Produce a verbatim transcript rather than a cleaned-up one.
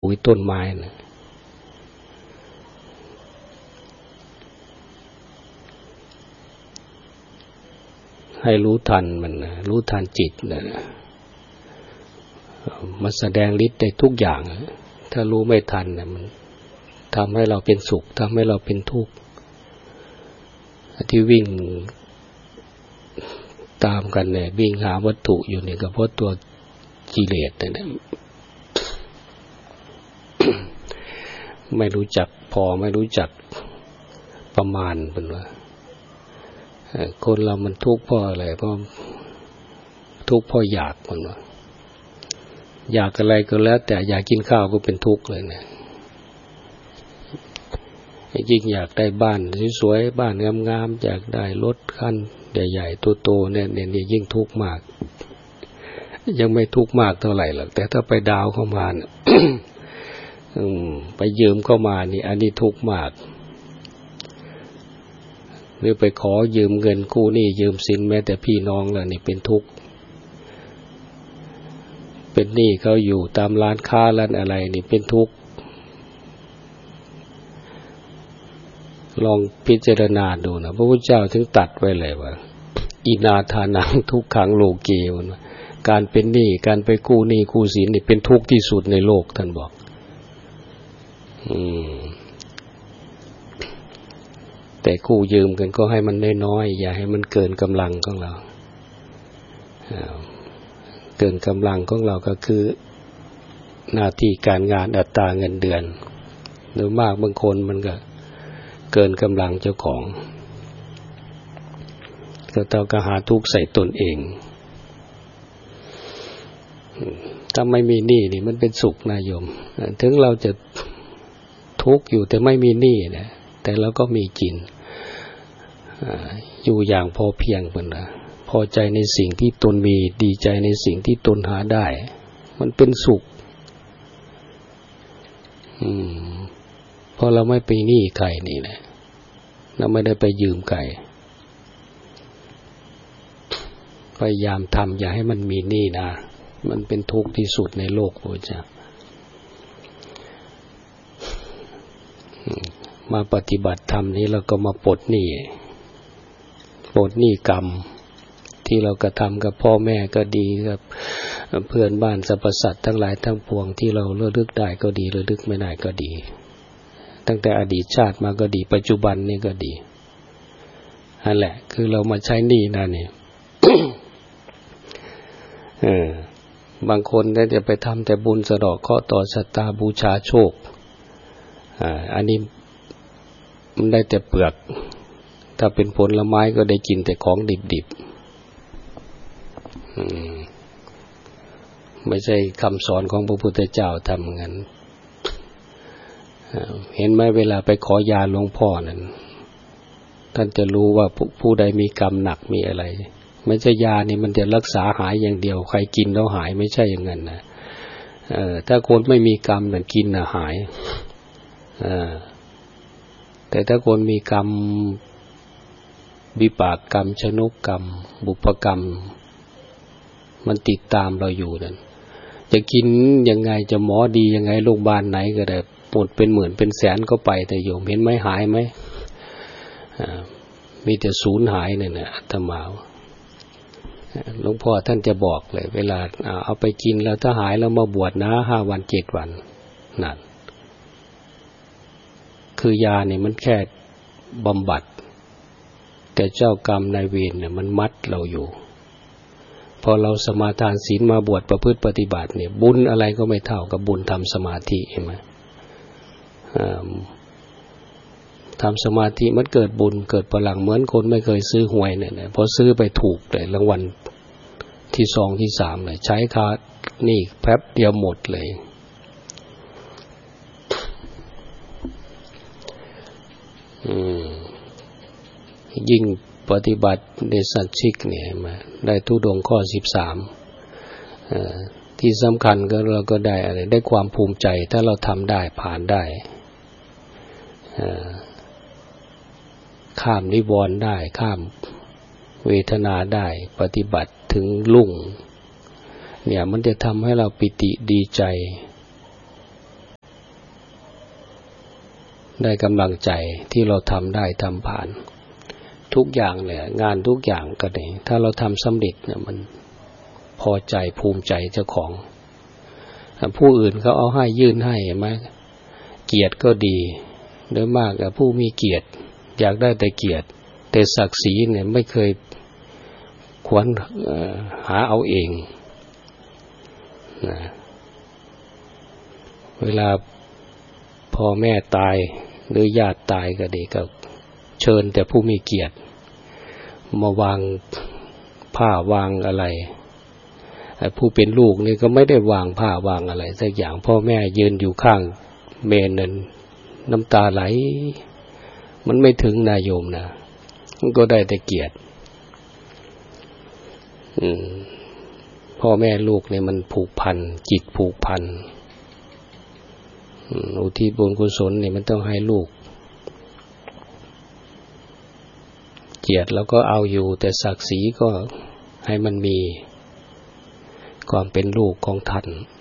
ไว้ต้นไม้นะให้รู้ทันมันนะรู้ทันจิตนะมันแสดงฤทธิ์ได้ทุกอย่างถ้ารู้ไม่ทันนะมันทำให้เราเป็นสุขทำให้เราเป็นทุกข์ที่วิ่งตามกันเนี่ยวิ่งหาวัตถุอยู่เนี่ยก็เพราะตัวกิเลสเนี่ยไม่รู้จักพอไม่รู้จักประมาณเป็นว่าคนเรามันทุกข์เพราะอะไรเพราะทุกข์เพราะอยากมันว่าอยากอะไรก็แล้วแต่อยากกินข้าวก็เป็นทุกข์เลยนะยิ่งอยากได้บ้านสวยๆบ้านงามๆอยากได้รถคันใหญ่ๆโตๆเนี่ยเนี่ยยิ่งทุกข์มากยังไม่ทุกข์มากเท่าไหร่หรอกแต่ถ้าไปดาวเข้ามาเนี่ย ไปยืมเข้ามานี่อันนี้ทุกข์มากหรือไปขอยืมเงินกู้หนี้ยืมสินแม้แต่พี่น้องแล้วนี่เป็นทุกข์เป็นหนี้เขาอยู่ตามร้านค้าร้านอะไรนี่เป็นทุกข์ลองพิจารณาดูนะพระพุทธเจ้าถึงตัดไว้เลยว่าอินาทานังทุกขังโลเกมันการเป็นหนี้การไปกู้หนี้กู้สินนี่เป็นทุกข์ที่สุดในโลกท่านบอกอืมแต่กู้ยืมกันก็ให้มันน้อยๆอย่าให้มันเกินกำลังของเราเกินกำลังของเราก็คือหน้าที่การงานอัตราเงินเดือนหรือมากบางคนมันก็เกินกำลังเจ้าของก็ต้องกระหาทุกข์ใส่ตนเองถ้าไม่มีหนี้นี่มันเป็นสุขนะโยมถึงเราจะทุกข์อยู่แต่ไม่มีหนี้นะแต่เราก็มีกินอยู่อย่างพอเพียงเหมือนนะพอใจในสิ่งที่ตนมีดีใจในสิ่งที่ตนหาได้มันเป็นสุขอืมเพราะเราไม่ไปหนี้ใครนี่นะเราไม่ได้ไปยืมใครพยายามทำอย่าให้มันมีหนี้นะมันเป็นทุกข์ที่สุดในโลกโอ้จ้ะมาปฏิบัติธรรมนี้เราก็มาปลดหนี้ปลดหนี้กรรมที่เรากระทำกับพ่อแม่ก็ดีกับเพื่อนบ้านสรรพสัตว์ทั้งหลายทั้งปวงที่เราระลึกได้ก็ดีระลึกไม่ได้ก็ดีตั้งแต่อดีตชาติมาก็ดีปัจจุบันนี่ก็ดีนั่นแหละคือเรามาใช้หนี้นั่นนี่ เออบางคนได้จะไปทำแต่บุญสะเดาะเคราะห์ต่อชะตาบูชาโชคอ่าอันนี้มันได้แต่เปลือกถ้าเป็นผลไม้ก็ได้กินแต่ของดิบๆอืมไม่ใช่คำสอนของพระพุทธเจ้าทำงั้นเห็นไหมเวลาไปขอยาหลวงพ่อนั่นท่านจะรู้ว่าผู้ใดมีกรรมหนักมีอะไรไม่ใช่ยานี่มันจะรักษาหายอย่างเดียวใครกินแล้วหายไม่ใช่อย่างนั้นนะเอ่อถ้าคนไม่มีกรรมนั่นกินน่ะหายเอ่อแต่ถ้าคนมีกรรมวิบากกรรมชนกกรรมบุพกรรมมันติดตามเราอยู่นั่นจะกินยังไงจะหมอดียังไงโรงพยาบาลไหนก็ได้หมดเป็นหมื่นเป็นแสนก็ไปแต่โยมเห็นไหมหายไหมมีแต่สูญหายเนี่ยนะอาตมาหลวงพ่อท่านจะบอกเลยเวลาเอาไปกินแล้วถ้าหายแล้วมาบวชนะห้าวันเจ็ดวันนั่นคือยาเนี่ยมันแค่บำบัดแต่เจ้ากรรมนายเวรเนี่ยมันมัดเราอยู่พอเราสมาทานศีลมาบวชประพฤติปฏิบัติเนี่ยบุญอะไรก็ไม่เท่ากับบุญทำสมาธิเห็นไหมทำสมาธิมันเกิดบุญเกิดพลังเหมือนคนไม่เคยซื้อหวยเนี่ยพอซื้อไปถูกเลยรางวัลที่สองที่สามเลยใช้คานี่แป๊บเดียวหมดเลยอืมยิ่งปฏิบัติในสัจฉิกเนี่ยมาได้ทุดงข้อสิบสามที่สำคัญก็เราก็ได้อะไรได้ความภูมิใจถ้าเราทำได้ผ่านได้ข้ามนิวรณ์ได้ข้ามเวทนาได้ปฏิบัติถึงลุ่งเนี่ยมันจะทำให้เราปิติดีใจได้กำลังใจที่เราทำได้ทำผ่านทุกอย่างเลยงานทุกอย่างก็ดีถ้าเราทำสำเร็จเนี่ยมันพอใจภูมิใจเจ้าของผู้อื่นเขาเอาให้ยื่นให้ไหมเกียรติก็ดีโดยมากผู้มีเกียรติอยากได้แต่เกียรติแต่ศักดิ์ศรีเนี่ยไม่เคยควรหาเอาเองนะเวลาพ่อแม่ตายหรือญาติตายก็ดีก็เชิญแต่ผู้มีเกียรติมาวางผ้าวางอะไรผู้เป็นลูกนี่ก็ไม่ได้วางผ้าวางอะไรสักอย่างพ่อแม่ยืนอยู่ข้างเมนนั้นน้ำตาไหลมันไม่ถึงนายโยมนะมันก็ได้แต่เกียรติพ่อแม่ลูกเนี่ยมันผูกพันจิตผูกพันอุทิศบุญกุศลเนี่ยมันต้องให้ลูกเกียรติแล้วก็เอาอยู่แต่ศักดิ์ศรีก็ให้มันมีความเป็นลูกของท่าน